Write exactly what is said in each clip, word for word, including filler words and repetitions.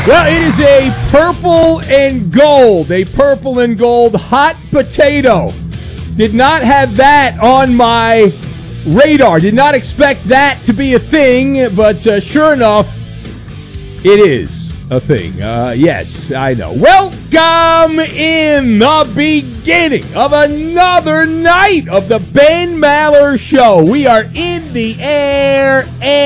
Well, it is a purple and gold, a purple and gold hot potato. Did not have that on my radar. Did not expect that to be a thing, but uh, sure enough, it is a thing. Uh, yes, I know. Welcome in the beginning of another night of the Ben Maller Show. We are in the air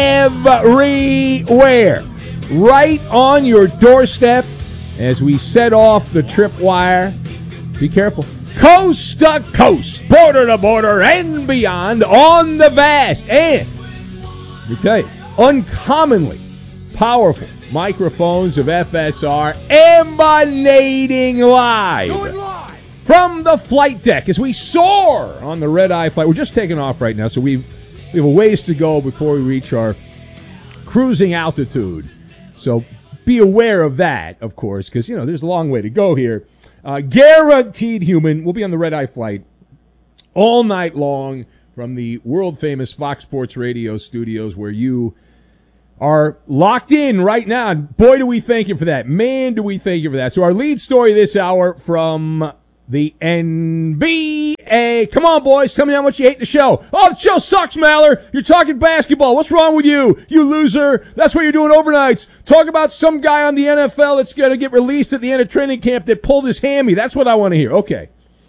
everywhere. Right on your doorstep as we set off the tripwire. Be careful. Coast to coast, border to border, and beyond on the vast and, let me tell you, uncommonly powerful microphones of F S R emanating live, Going live from the flight deck as we soar on the red-eye flight. We're just taking off right now, so we we have a ways to go before we reach our cruising altitude. So be aware of that, of course, because, you know, there's a long way to go here. Uh, guaranteed human. We'll be on the red-eye flight all night long from the world-famous Fox Sports Radio studios where you are locked in right now. And boy, do we thank you for that. Man, do we thank you for that. So our lead story this hour from the N B A. Come on, boys. Tell me how much you hate the show. Oh, the show sucks, Maller. You're talking basketball. What's wrong with you, you loser? That's what you're doing overnights. Talk about some guy on the N F L that's going to get released at the end of training camp that pulled his hammy. That's what I want to hear. Okay.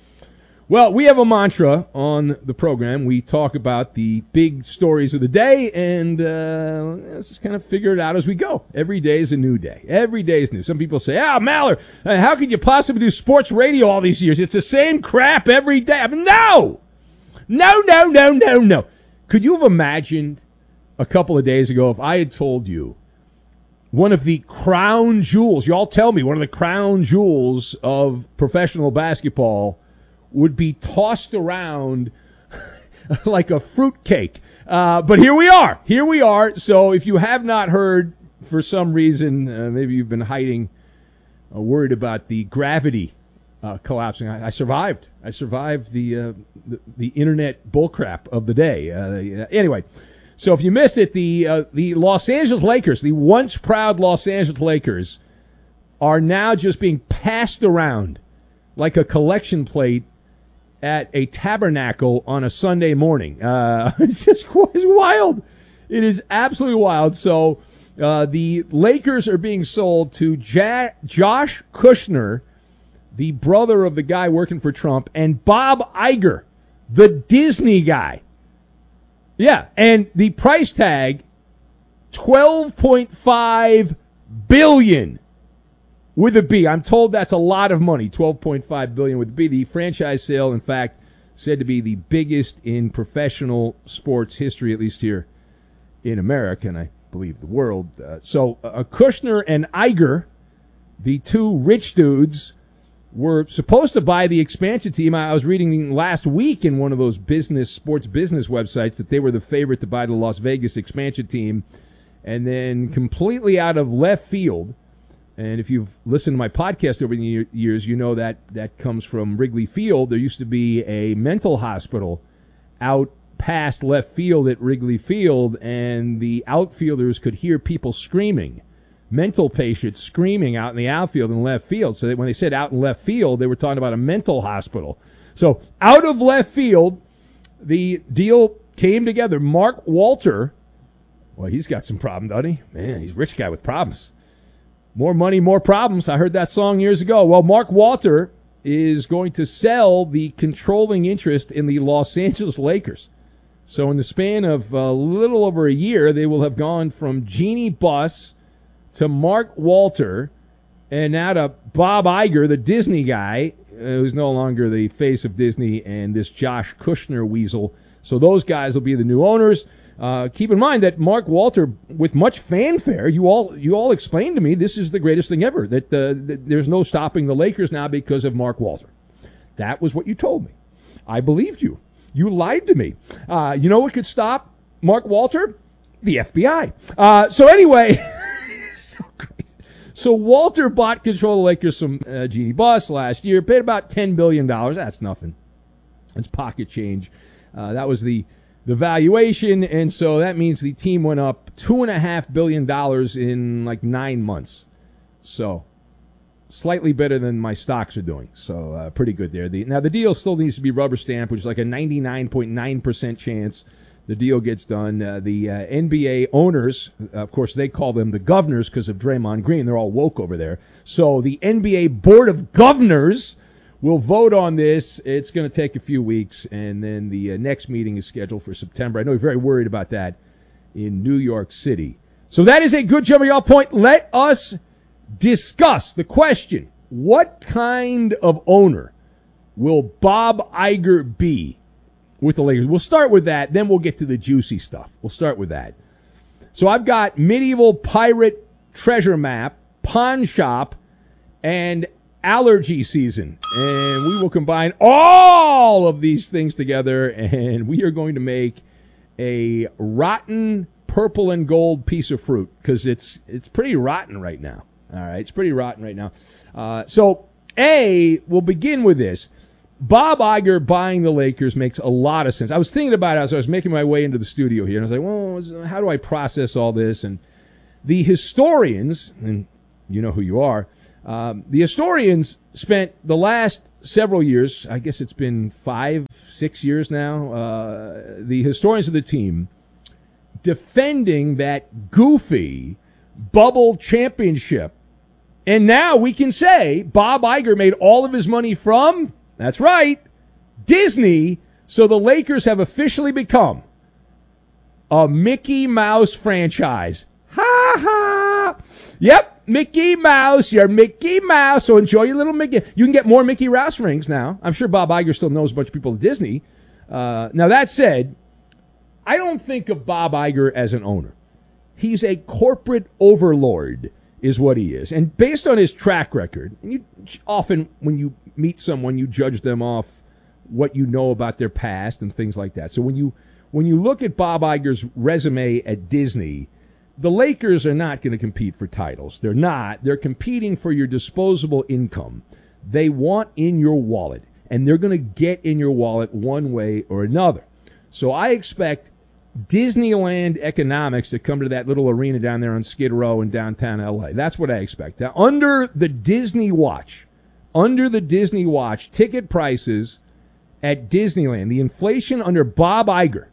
Well, we have a mantra on the program. We talk about the big stories of the day, and uh, let's just kind of figure it out as we go. Every day is a new day. Every day is new. Some people say, ah, Maller, uh, how could you possibly do sports radio all these years? It's the same crap every day. I mean, no! No, no, no, no, no. Could you have imagined a couple of days ago if I had told you one of the crown jewels, y'all tell me, one of the crown jewels of professional basketball would be tossed around like a fruitcake. Uh, but here we are. Here we are. So if you have not heard, for some reason, uh, maybe you've been hiding, uh, worried about the gravity uh, collapsing. I, I survived. I survived the, uh, the the internet bullcrap of the day. Uh, anyway, so if you miss it, the uh, the Los Angeles Lakers, the once proud Los Angeles Lakers, are now just being passed around like a collection plate at a tabernacle on a Sunday morning. Uh, it's just it's wild. It is absolutely wild. So uh, the Lakers are being sold to ja- Josh Kushner, the brother of the guy working for Trump, and Bob Iger, the Disney guy. Yeah, and the price tag, twelve point five billion dollars. With a B. I'm told that's a lot of money, twelve point five billion dollars with a B. The franchise sale, in fact, said to be the biggest in professional sports history, at least here in America, and I believe the world. Uh, so uh, Kushner and Iger, the two rich dudes, were supposed to buy the expansion team. I was reading last week in one of those business, sports business websites that they were the favorite to buy the Las Vegas expansion team, and then completely out of left field. And if you've listened to my podcast over the years, you know that that comes from Wrigley Field. There used to be a mental hospital out past left field at Wrigley Field, and the outfielders could hear people screaming, mental patients screaming out in the outfield and left field. So that when they said out in left field, they were talking about a mental hospital. So out of left field, the deal came together. Mark Walter, well, he's got some problem, doesn't he? Man, he's a rich guy with problems. More money, more problems. I heard that song years ago. Well, Mark Walter is going to sell the controlling interest in the Los Angeles Lakers. So in the span of a little over a year, they will have gone from Jeannie Buss to Mark Walter and now to Bob Iger, the Disney guy, uh, who's no longer the face of Disney, and this Josh Kushner weasel. So those guys will be the new owners. Uh, keep in mind that Mark Walter, with much fanfare, you all you all explained to me this is the greatest thing ever, that, uh, that there's no stopping the Lakers now because of Mark Walter. That was what you told me. I believed you. You lied to me. Uh, you know what could stop Mark Walter? The F B I. Uh, so anyway, so crazy. So Walter bought control of the Lakers from uh, Jeannie Buss last year, paid about ten billion dollars. That's nothing. It's pocket change. Uh, that was the the valuation, and so that means the team went up two and a half billion dollars in like nine months. So slightly better than my stocks are doing. So uh, pretty good there. The, now, the deal still needs to be rubber stamped, which is like a ninety-nine point nine percent chance the deal gets done. Uh, the uh, N B A owners, uh, of course, they call them the governors because of Draymond Green. They're all woke over there. So the N B A Board of Governors will vote on this. It's going to take a few weeks, and then the uh, next meeting is scheduled for September. I know you're very worried about that in New York City. So that is a good jumping off point. Let us discuss the question, what kind of owner will Bob Iger be with the Lakers? We'll start with that, then we'll get to the juicy stuff. We'll start with that. So I've got medieval pirate treasure map, pawn shop, and allergy season. And we will combine all of these things together, and we are going to make a rotten purple and gold piece of fruit because it's it's pretty rotten right now. All right, it's pretty rotten right now. Uh, so, A, we'll begin with this. Bob Iger buying the Lakers makes a lot of sense. I was thinking about it as I was making my way into the studio here, and I was like, well, how do I process all this? And the historians, and you know who you are, um, the historians spent the last several years, I guess it's been five, six years now, uh, the historians of the team defending that goofy bubble championship. And now we can say Bob Iger made all of his money from, that's right, Disney. So the Lakers have officially become a Mickey Mouse franchise. Ha ha. Yep, Mickey Mouse. You're Mickey Mouse. So enjoy your little Mickey. You can get more Mickey Mouse rings now. I'm sure Bob Iger still knows a bunch of people at Disney. Uh, now, that said, I don't think of Bob Iger as an owner. He's a corporate overlord is what he is. And based on his track record, and you often, when you meet someone, you judge them off what you know about their past and things like that. So when you when you look at Bob Iger's resume at Disney, the Lakers are not going to compete for titles. They're not. They're competing for your disposable income. They want in your wallet, and they're going to get in your wallet one way or another. So I expect Disneyland economics to come to that little arena down there on Skid Row in downtown L A. That's what I expect. Now, under the Disney watch, under the Disney watch, ticket prices at Disneyland, the inflation under Bob Iger,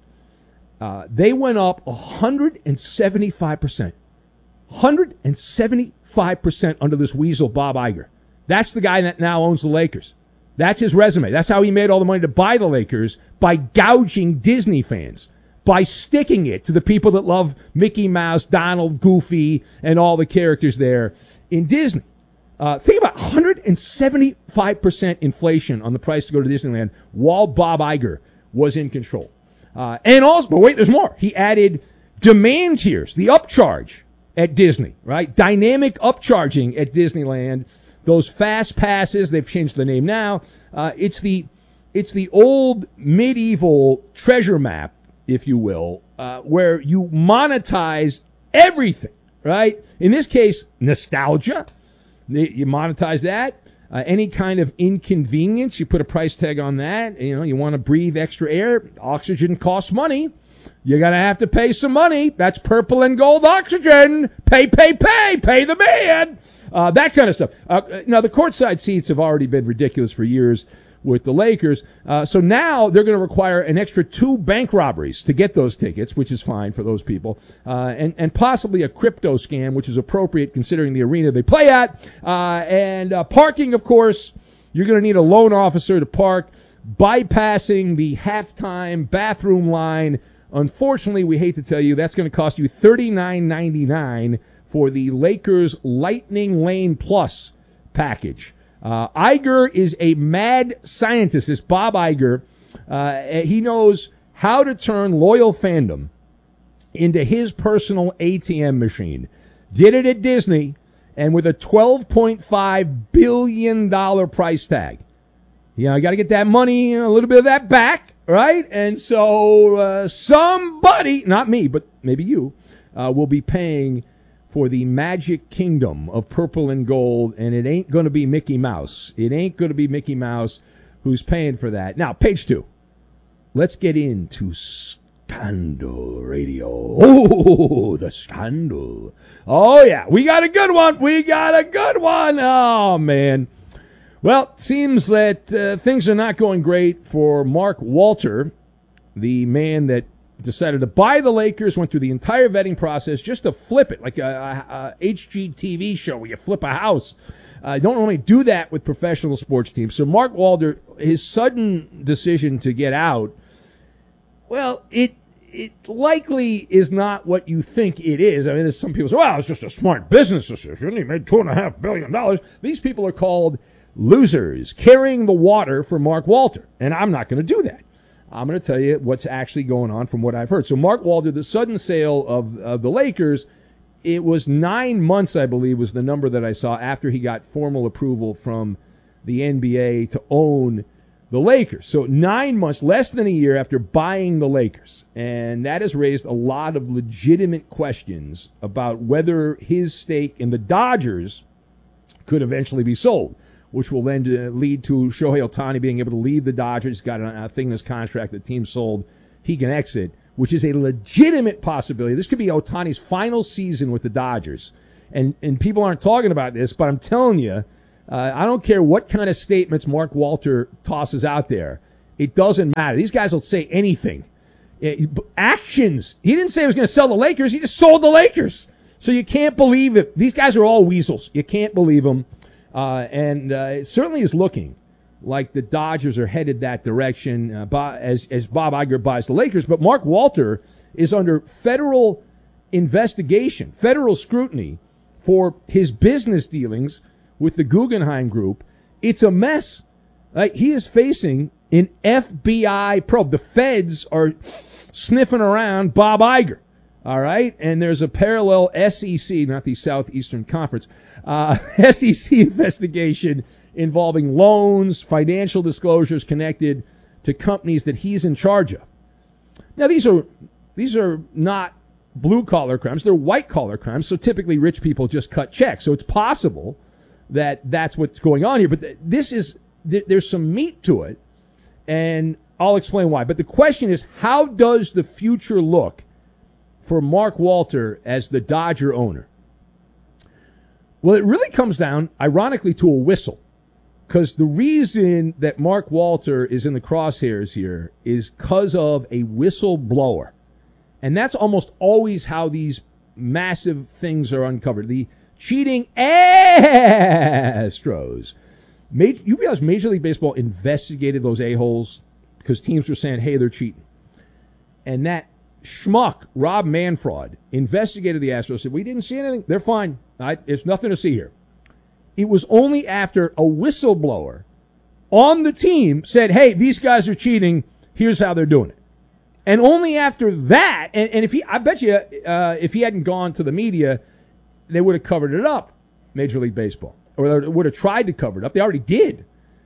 uh, they went up one hundred seventy-five percent. one hundred seventy-five percent under this weasel Bob Iger. That's the guy that now owns the Lakers. That's his resume. That's how he made all the money to buy the Lakers, by gouging Disney fans, by sticking it to the people that love Mickey Mouse, Donald, Goofy, and all the characters there in Disney. Uh, think about one hundred seventy-five percent inflation on the price to go to Disneyland while Bob Iger was in control. Uh, and also, but wait, there's more. He added demand tiers, the upcharge at Disney, right? Dynamic upcharging at Disneyland. Those fast passes, they've changed the name now. Uh, it's the it's the old medieval treasure map, if you will, uh, where you monetize everything, right? In this case, nostalgia. You monetize that. Uh, any kind of inconvenience, you put a price tag on that. You know, you want to breathe extra air. Oxygen costs money. You're going to have to pay some money. That's purple and gold oxygen. Pay, pay, pay. Pay the man. Uh, that kind of stuff. Uh, now, the courtside seats have already been ridiculous for years with the Lakers. Uh, so now they're going to require an extra two bank robberies to get those tickets, which is fine for those people, uh, and, and possibly a crypto scam, which is appropriate considering the arena they play at. Uh, and uh, parking, of course, you're going to need a loan officer to park, bypassing the halftime bathroom line. Unfortunately, we hate to tell you, that's going to cost you thirty-nine ninety-nine for the Lakers Lightning Lane Plus package. Uh, Iger is a mad scientist. This Bob Iger, uh, he knows how to turn loyal fandom into his personal A T M machine. Did it at Disney, and with a twelve point five billion dollars price tag. You know, I got to get that money, a little bit of that back, right? And so uh, somebody, not me, but maybe you, uh, will be paying for the magic kingdom of purple and gold, and it ain't going to be Mickey Mouse. It ain't going to be Mickey Mouse who's paying for that. Now, page two. Let's get into Scandal Radio. Oh, the scandal. Oh, yeah. We got a good one. We got a good one. Oh, man. Well, seems that uh, things are not going great for Mark Walter, the man that decided to buy the Lakers, went through the entire vetting process just to flip it, like a, a, a H G T V show where you flip a house. I uh, don't normally do that with professional sports teams. So Mark Walter, his sudden decision to get out, well, it it likely is not what you think it is. I mean, there's some people say, well, it's just a smart business decision. He made two and a half billion dollars. These people are called losers, carrying the water for Mark Walter. And I'm not going to do that. I'm going to tell you what's actually going on from what I've heard. So Mark Walter, the sudden sale of, of the Lakers, it was nine months, I believe, was the number that I saw after he got formal approval from the N B A to own the Lakers. So nine months, less than a year after buying the Lakers. And that has raised a lot of legitimate questions about whether his stake in the Dodgers could eventually be sold, which will then uh, lead to Shohei Ohtani being able to leave the Dodgers. He's got a, a thing in his contract the team sold. He can exit, which is a legitimate possibility. This could be Ohtani's final season with the Dodgers. And and people aren't talking about this, but I'm telling you, uh, I don't care what kind of statements Mark Walter tosses out there. It doesn't matter. These guys will say anything. It, actions. He didn't say he was going to sell the Lakers. He just sold the Lakers. So you can't believe it. These guys are all weasels. You can't believe them. Uh, and uh, it certainly is looking like the Dodgers are headed that direction uh, by, as, as Bob Iger buys the Lakers. But Mark Walter is under federal investigation, federal scrutiny for his business dealings with the Guggenheim Group. It's a mess. Like, he is facing an F B I probe. The feds are sniffing around Bob Iger. All right? And there's a parallel S E C, not the Southeastern Conference, uh, S E C investigation involving loans, financial disclosures connected to companies that he's in charge of. Now, these are these are not blue-collar crimes. They're white-collar crimes, so typically rich people just cut checks. So it's possible that that's what's going on here. But th- this is th- there's some meat to it, and I'll explain why. But the question is, how does the future look for Mark Walter as the Dodger owner? Well, it really comes down, ironically, to a whistle. Because the reason that Mark Walter is in the crosshairs here is because of a whistleblower. And that's almost always how these massive things are uncovered. The cheating Astros. You realize Major League Baseball investigated those a-holes because teams were saying, hey, they're cheating. And that schmuck, Rob Manfred, investigated the Astros, said, we didn't see anything. They're fine. I, there's nothing to see here. It was only after a whistleblower on the team said, hey, these guys are cheating. Here's how they're doing it. And only after that, and, and if he, I bet you, uh, if he hadn't gone to the media, they would have covered it up, Major League Baseball, or they would have tried to cover it up. They already did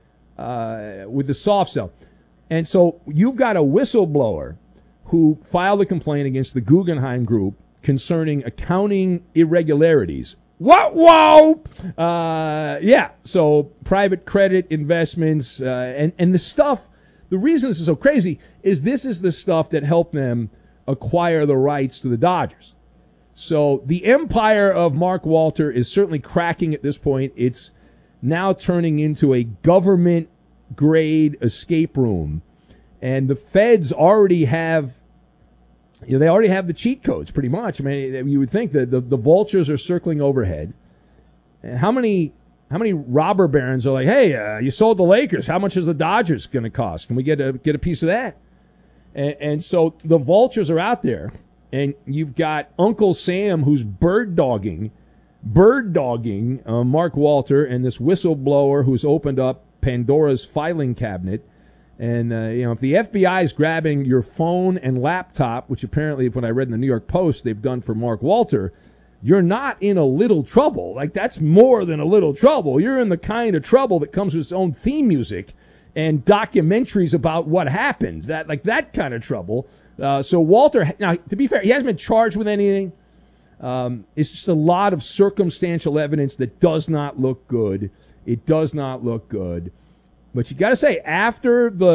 uh, with the soft sell. And so you've got a whistleblower who filed a complaint against the Guggenheim Group concerning accounting irregularities. Whoa, whoa! Uh, yeah, so private credit investments, uh, and, and the stuff, the reason this is so crazy is this is the stuff that helped them acquire the rights to the Dodgers. So the empire of Mark Walter is certainly cracking at this point. It's now turning into a government-grade escape room. And the feds already have, you know, they already have the cheat codes pretty much. I mean, you would think that the, the vultures are circling overhead. And how many how many robber barons are like, hey, uh, you sold the Lakers. How much is the Dodgers going to cost? Can we get a get a piece of that? And, and so the vultures are out there, and you've got Uncle Sam who's bird dogging, bird dogging uh, Mark Walter, and this whistleblower who's opened up Pandora's filing cabinet. And, uh, you know, if the F B I is grabbing your phone and laptop, which apparently, when I read in the New York Post, they've done for Mark Walter, you're not in a little trouble. Like, that's more than a little trouble. You're in the kind of trouble that comes with its own theme music and documentaries about what happened. That, like, that kind of trouble. Uh, so Walter, now, to be fair, he hasn't been charged with anything. Um, it's just a lot of circumstantial evidence that does not look good. It does not look good. But you got to say, after the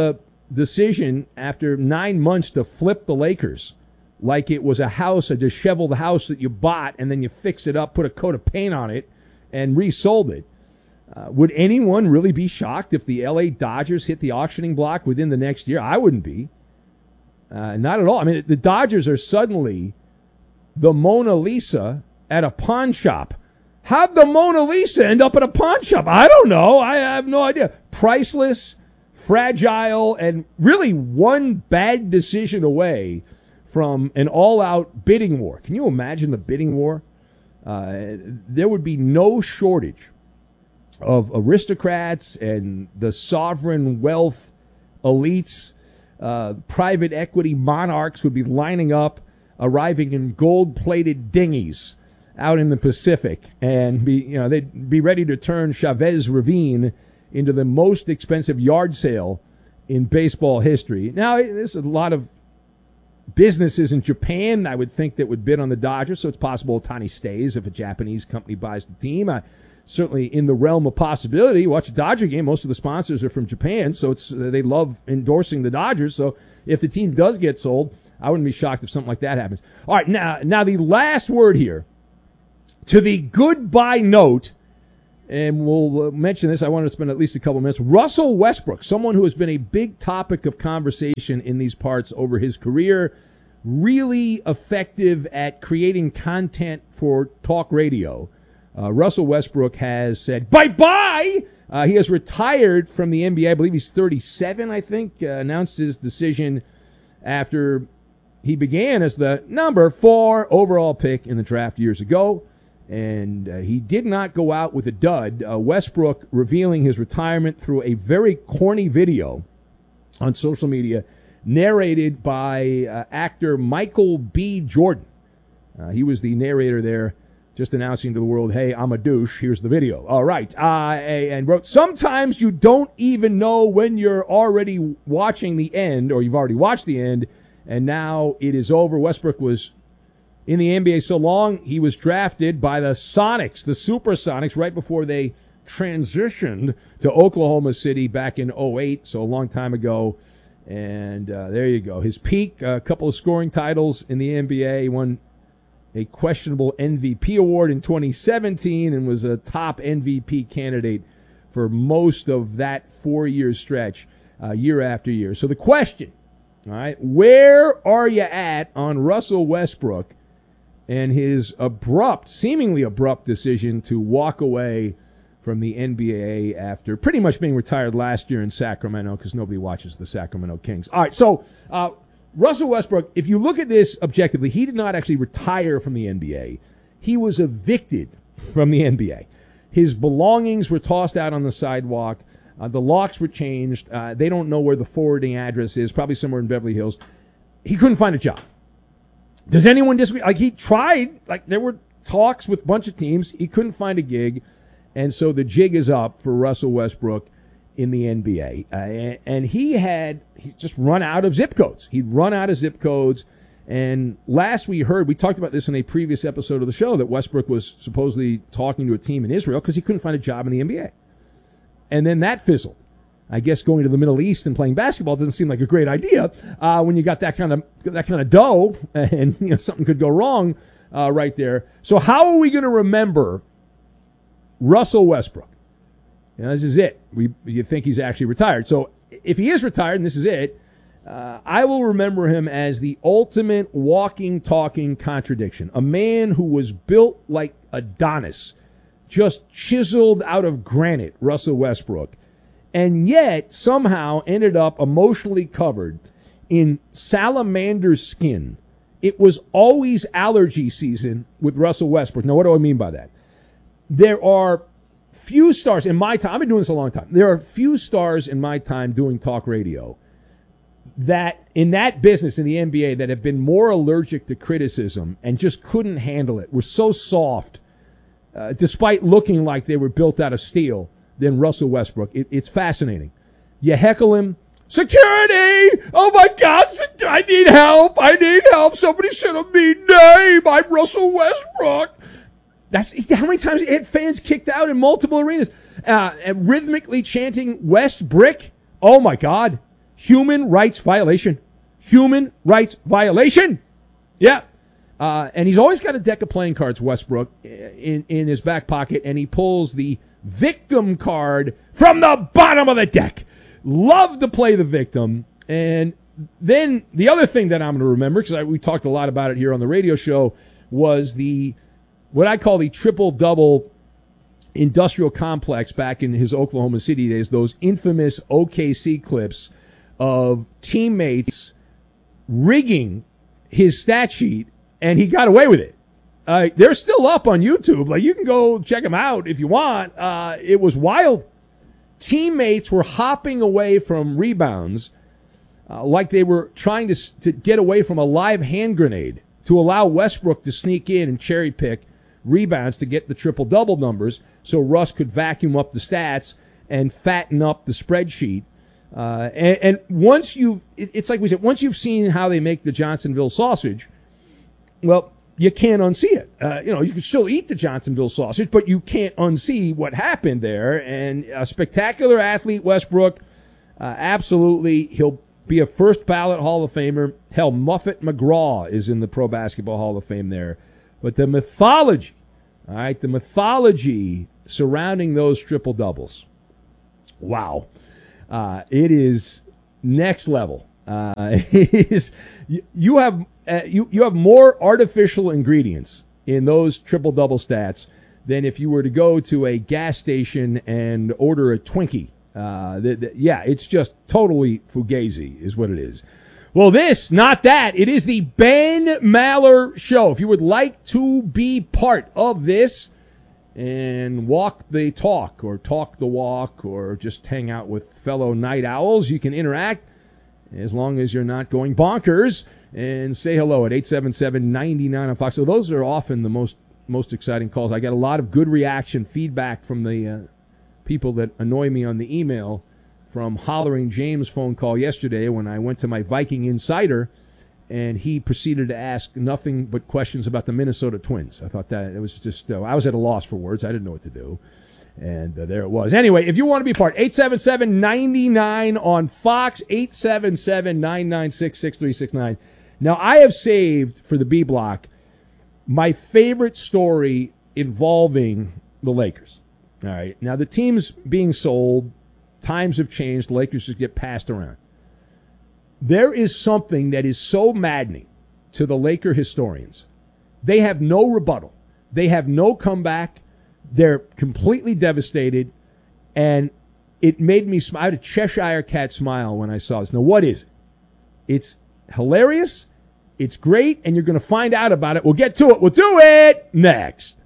decision after nine months to flip the Lakers like it was a house, a disheveled house that you bought, and then you fix it up, put a coat of paint on it, and resold it. Uh, would anyone really be shocked if the L A Dodgers hit the auctioning block within the next year? I wouldn't be. Uh, not at all. I mean, the Dodgers are suddenly the Mona Lisa at a pawn shop. How'd the Mona Lisa end up at a pawn shop? I don't know. I have no idea. Priceless, fragile, and really one bad decision away from an all-out bidding war. Can you imagine the bidding war? Uh, there would be no shortage of aristocrats and the sovereign wealth elites. Uh, private equity monarchs would be lining up, arriving in gold-plated dinghies out in the Pacific, and be you know they'd be ready to turn Chavez Ravine into the most expensive yard sale in baseball history. Now, there's a lot of businesses in Japan, I would think, that would bid on the Dodgers, so it's possible Ohtani stays if a Japanese company buys the team. Uh, certainly in the realm of possibility. Watch a Dodger game. Most of the sponsors are from Japan, so it's they love endorsing the Dodgers. So if the team does get sold, I wouldn't be shocked if something like that happens. All right, now, now the last word here, to the goodbye note, and we'll mention this. I wanted to spend at least a couple minutes. Russell Westbrook, someone who has been a big topic of conversation in these parts over his career, really effective at creating content for talk radio. Uh, Russell Westbrook has said bye-bye. Uh, he has retired from the N B A. I believe he's thirty-seven, I think, uh, announced his decision after he began as the number four overall pick in the draft years ago. And uh, he did not go out with a dud. Uh, Westbrook revealing his retirement through a very corny video on social media, narrated by uh, actor Michael B. Jordan. Uh, he was the narrator there, just announcing to the world, hey, I'm a douche. Here's the video. All right. Uh, and wrote, sometimes you don't even know when you're already watching the end, or you've already watched the end, and now it is over. Westbrook was in the N B A so long, he was drafted by the Sonics, the Supersonics, right before they transitioned to Oklahoma City back in oh eight, so a long time ago. And uh, there you go. His peak, a couple of scoring titles in the N B A. He won a questionable M V P award in twenty seventeen and was a top M V P candidate for most of that four-year stretch, uh, year after year. So the question, all right, where are you at on Russell Westbrook and his abrupt, seemingly abrupt decision to walk away from the N B A after pretty much being retired last year in Sacramento, because nobody watches the Sacramento Kings. All right, so uh, Russell Westbrook, if you look at this objectively, he did not actually retire from the N B A. He was evicted from the N B A. His belongings were tossed out on the sidewalk. Uh, the locks were changed. Uh, they don't know where the forwarding address is, probably somewhere in Beverly Hills. He couldn't find a job. Does anyone disagree? Like, he tried. Like, there were talks with a bunch of teams. He couldn't find a gig. And so the jig is up for Russell Westbrook in the N B A. Uh, and, and he had he just run out of zip codes. He'd run out of zip codes. And last we heard, we talked about this in a previous episode of the show, that Westbrook was supposedly talking to a team in Israel because he couldn't find a job in the N B A. And then that fizzled. I guess going to the Middle East and playing basketball doesn't seem like a great idea uh, when you got that kind of that kind of dough, and you know something could go wrong uh, right there. So how are we going to remember Russell Westbrook? You know, this is it. We you think he's actually retired. So if he is retired, and this is it, uh, I will remember him as the ultimate walking, talking contradiction. A man who was built like Adonis, just chiseled out of granite, Russell Westbrook, and yet somehow ended up emotionally covered in salamander skin. It was always allergy season with Russell Westbrook. Now, what do I mean by that? There are few stars in my time. I've been doing this a long time. There are few stars in my time doing talk radio that in that business in the N B A that have been more allergic to criticism and just couldn't handle it. Were so soft, uh, despite looking like they were built out of steel, than Russell Westbrook. It, it's fascinating. You heckle him, security! Oh my God, I need help! I need help! Somebody said a mean name! I'm Russell Westbrook! That's how many times he had fans kicked out in multiple arenas. Uh, and rhythmically chanting West Brick. Oh my God. Human rights violation. Human rights violation. Yeah. Uh, and he's always got a deck of playing cards, Westbrook, in, in his back pocket, and he pulls the victim card from the bottom of the deck. Love to play the victim. And then the other thing that I'm going to remember, because we talked a lot about it here on the radio show, was the what I call the triple-double industrial complex back in his Oklahoma City days, those infamous O K C clips of teammates rigging his stat sheet, and he got away with it. Uh, they're still up on YouTube. Like, you can go check them out if you want. Uh, it was wild. Teammates were hopping away from rebounds uh, like they were trying to to get away from a live hand grenade to allow Westbrook to sneak in and cherry pick rebounds to get the triple-double numbers so Russ could vacuum up the stats and fatten up the spreadsheet. Uh, and, and once you, it, it's like we said, once you've seen how they make the Johnsonville sausage, well, you can't unsee it. Uh, you know, you can still eat the Johnsonville sausage, but you can't unsee what happened there. And a spectacular athlete, Westbrook, uh, absolutely. He'll be a first ballot Hall of Famer. Hell, Muffet McGraw is in the Pro Basketball Hall of Fame there. But the mythology, all right, the mythology surrounding those triple doubles, wow, uh, it is next level. Uh, it is you, you have uh, you you have more artificial ingredients in those triple double stats than if you were to go to a gas station and order a Twinkie. Uh, the, the, yeah, it's just totally fugazi, is what it is. Well, this, not that. It is the Ben Maller Show. If you would like to be part of this and walk the talk or talk the walk or just hang out with fellow night owls, you can interact as long as you're not going bonkers and say hello at eight seven seven, nine nine on Fox. So those are often the most most exciting calls. I got a lot of good reaction feedback from the uh, people that annoy me on the email from Hollering James' phone call yesterday when I went to my Viking Insider, and he proceeded to ask nothing but questions about the Minnesota Twins. I thought that it was just, uh, I was at a loss for words. I didn't know what to do. And uh, there it was. Anyway, if you want to be part, eight seven seven, nine nine on Fox, eight seven seven, nine nine six, six three six nine. Now, I have saved for the B block my favorite story involving the Lakers. All right. Now, the team's being sold. Times have changed. The Lakers just get passed around. There is something that is so maddening to the Laker historians. They have no rebuttal. They have no comeback. They're completely devastated. And it made me smile. I had a Cheshire cat smile when I saw this. Now, what is it? It's hilarious. It's great. And you're going to find out about it. We'll get to it. We'll do it next.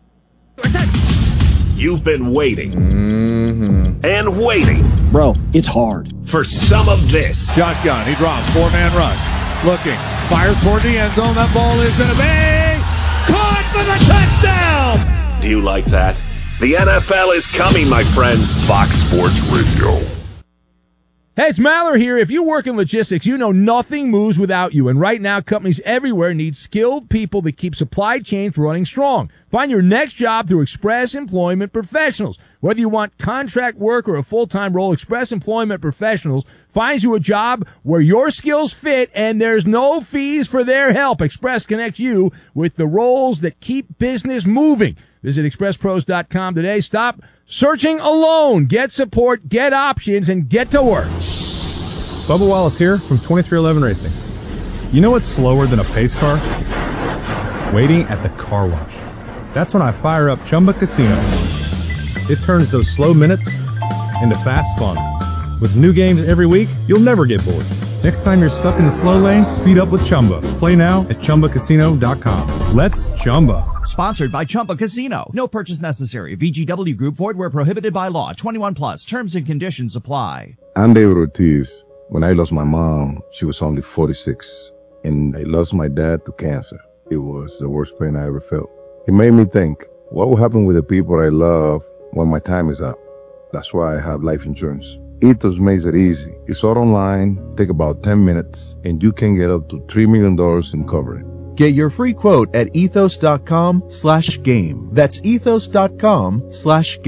You've been waiting mm-hmm. and waiting. Bro, it's hard. For some of this. Shotgun. He drops. Four-man rush. Looking. Fires toward the end zone. That ball is going to be caught for the touchdown. Do you like that? The N F L is coming, my friends. Fox Sports Radio. Hey, it's Maller here. If you work in logistics, you know nothing moves without you. And right now, companies everywhere need skilled people that keep supply chains running strong. Find your next job through Express Employment Professionals. Whether you want contract work or a full-time role, Express Employment Professionals finds you a job where your skills fit and there's no fees for their help. Express connects you with the roles that keep business moving. Visit express pros dot com today. Stop searching alone. Get support, get options, and get to work. Bubba Wallace here from twenty-three eleven Racing. You know what's slower than a pace car? Waiting at the car wash. That's when I fire up Chumba Casino. It turns those slow minutes into fast fun. With new games every week, you'll never get bored. Next time you're stuck in the slow lane, speed up with Chumba. Play now at chumba casino dot com. Let's Chumba. Sponsored by Chumba Casino. No purchase necessary. V G W Group. Void where prohibited by law. twenty-one plus. Terms and conditions apply. I'm David Ortiz. When I lost my mom, she was only forty-six. And I lost my dad to cancer. It was the worst pain I ever felt. It made me think, what will happen with the people I love when my time is up? That's why I have life insurance. Ethos makes it easy. It's all online, take about ten minutes, and you can get up to three million dollars in coverage. Get your free quote at ethos dot com slash game. That's ethos dot com slash game.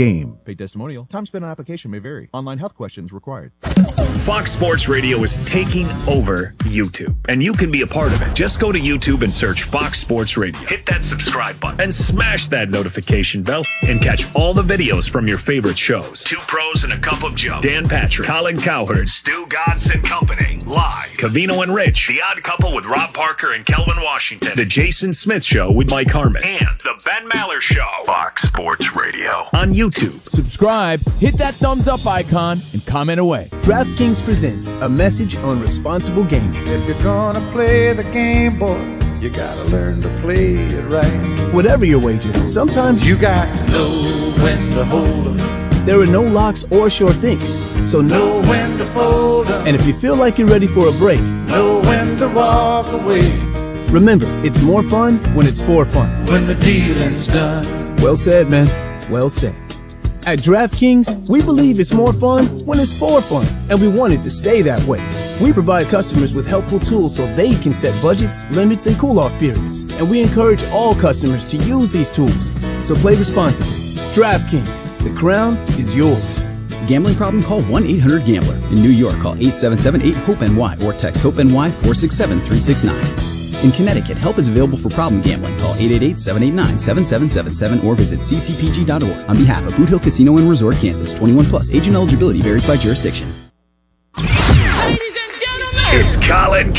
Paid testimonial. Time spent on application may vary. Online health questions required. Fox Sports Radio is taking over YouTube, and you can be a part of it. Just go to YouTube and search Fox Sports Radio. Hit that subscribe button and smash that notification bell and catch all the videos from your favorite shows. Two Pros and a Cup of Joe, Dan Patrick, Colin Cowherd, Stu Godson Company, Live, Covino and Rich, The Odd Couple with Rob Parker and Kelvin Washington, The Jason Smith Show with Mike Harmon, and The Ben Maller Show. Fox Sports Radio on YouTube. Subscribe, hit that thumbs up icon, and comment away. DraftKings presents a message on responsible gaming. If you're gonna play the game, boy, you gotta learn to play it right. Whatever your wager, sometimes you got to know when to hold up. There are no locks or sure things, so know when to fold up. And if you feel like you're ready for a break, know when to walk away. Remember, it's more fun when it's for fun. When the dealing's done. Well said, man. Well said. At DraftKings, we believe it's more fun when it's for fun, and we want it to stay that way. We provide customers with helpful tools so they can set budgets, limits, and cool-off periods, and we encourage all customers to use these tools. So play responsibly. DraftKings, the crown is yours. Gambling problem? Call one eight hundred gambler. In New York, call eight seven seven eight hope N Y or text HOPE-NY four six seven three six nine. In Connecticut, help is available for problem gambling. Call eight eight eight, seven eight nine, seven seven seven seven or visit c c p g dot org. On behalf of Boot Hill Casino and Resort, Kansas, twenty-one plus. Agent eligibility varies by jurisdiction. Ladies and gentlemen, it's Colin